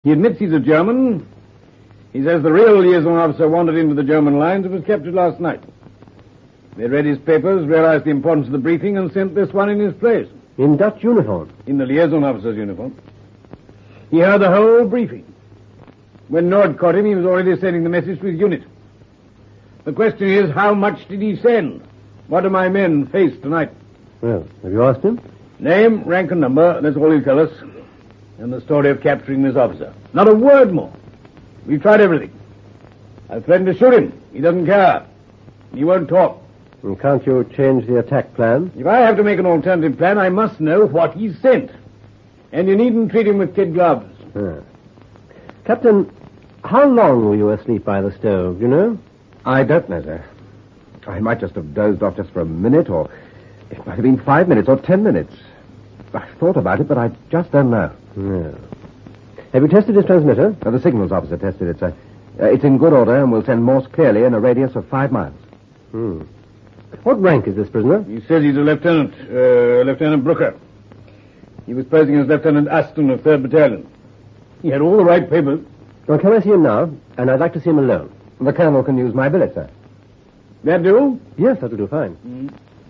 He admits he's a German. He says the real liaison officer wandered into the German lines and was captured last night. They read his papers, realized the importance of the briefing, and sent this one in his place. In Dutch uniform? In the liaison officer's uniform. He heard the whole briefing. When Nord caught him, he was already sending the message to his unit. The question is, how much did he send? What do my men face tonight? Well, have you asked him? Name, rank, and number, that's all he'll tell us. And the story of capturing this officer. Not a word more. We've tried everything. I've threatened to shoot him. He doesn't care. He won't talk. And can't you change the attack plan? If I have to make an alternative plan, I must know what he's sent. And you needn't treat him with kid gloves. Ah. Captain, how long were you asleep by the stove, you know? I don't know, sir. I might just have dozed off just for a minute, or it might have been 5 minutes or 10 minutes. I've thought about it, but I just don't know. No. Have you tested his transmitter? The signals officer tested it, sir. It's in good order and will send Morse clearly in a radius of 5 miles. What rank is this prisoner? He says he's a lieutenant, Lieutenant Brooker. He was posing as Lieutenant Aston of 3rd Battalion. He had all the right papers. Well, can I see him now? And I'd like to see him alone. The colonel can use my billet, sir. That do? Yes, that'll do fine.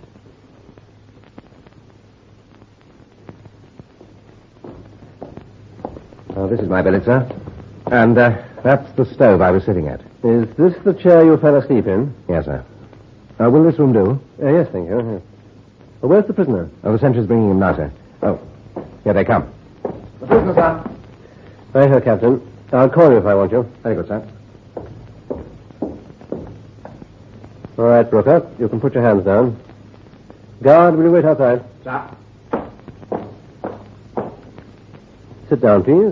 This is my billet, sir. And that's the stove I was sitting at. Is this the chair you fell asleep in? Yes, sir. Will this room do? Yes, thank you. Yes. Well, where's the prisoner? The sentry's bringing him now, sir. Oh, here they come. The prisoner, sir. Right here, Captain. I'll call you if I want you. Very good, sir. All right, Brooker. You can put your hands down. Guard, will you wait outside? Sir. Sit down, please.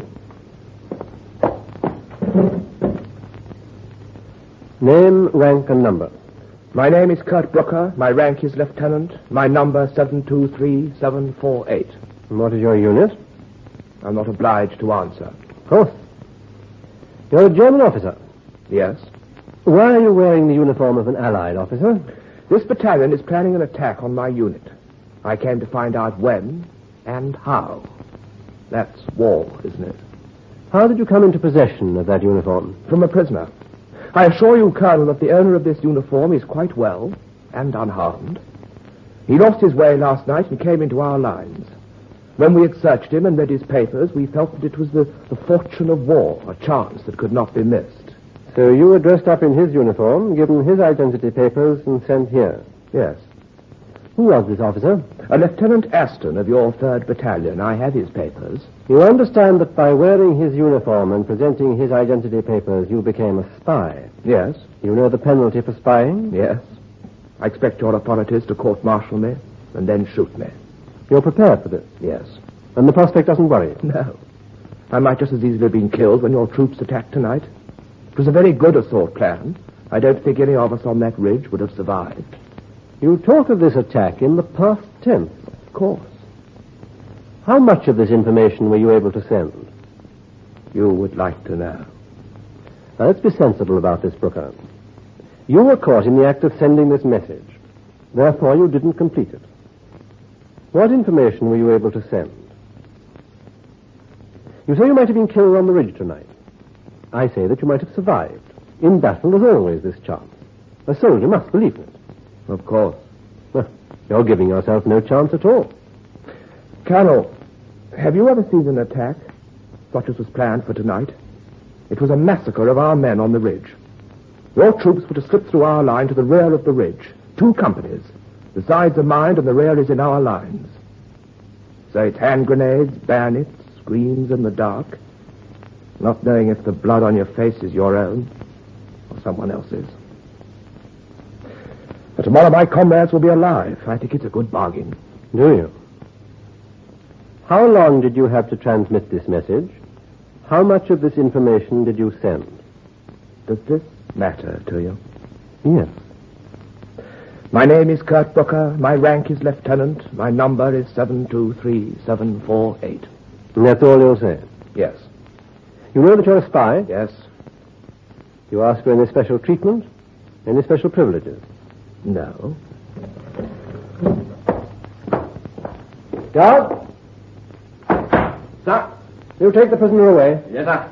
Name, rank, and number. My name is Kurt Brooker. My rank is lieutenant. My number 723748. And what is your unit? I'm not obliged to answer. Of course. You're a German officer. Yes? Why are you wearing the uniform of an Allied officer? This battalion is planning an attack on my unit. I came to find out when and how. That's war, isn't it? How did you come into possession of that uniform? From a prisoner. I assure you, Colonel, that the owner of this uniform is quite well and unharmed. He lost his way last night and came into our lines. When we had searched him and read his papers, we felt that it was the fortune of war, a chance that could not be missed. So you were dressed up in his uniform, given his identity papers, and sent here? Yes. Who was this officer? A Lieutenant Aston of your 3rd Battalion. I have his papers. You understand that by wearing his uniform and presenting his identity papers, you became a spy? Yes. You know the penalty for spying? Yes. I expect your authorities to court-martial me and then shoot me. You're prepared for this? Yes. And the prospect doesn't worry you? No. I might just as easily have been killed when your troops attacked tonight. It was a very good assault plan. I don't think any of us on that ridge would have survived. You talk of this attack in the past tense. Of course. How much of this information were you able to send? You would like to know. Now, let's be sensible about this, Brooker. You were caught in the act of sending this message. Therefore, you didn't complete it. What information were you able to send? You say you might have been killed on the ridge tonight. I say that you might have survived. In battle, there's always this chance. A soldier must believe in it. Of course. Well, you're giving yourself no chance at all. Colonel, have you ever seen an attack such as was planned for tonight? It was a massacre of our men on the ridge. Your troops were to slip through our line to the rear of the ridge. 2 companies. The sides are mine and the rear is in our lines. So it's hand grenades, bayonets, screams in the dark, not knowing if the blood on your face is your own or someone else's. But tomorrow my comrades will be alive. I think it's a good bargain. Do you? How long did you have to transmit this message? How much of this information did you send? Does this matter to you? Yes. My name is Kurt Brooker. My rank is lieutenant. My number is 723748. And that's all you'll say? Yes. You know that you're a spy? Yes. You ask for any special treatment? Any special privileges? No. Guard! Sir? You take the prisoner away. Yes, sir.